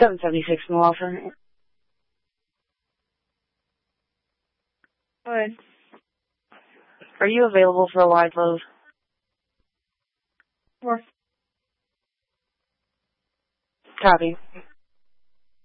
776 in Walford. Go ahead. Are you available for a wide load? Sure. Copy.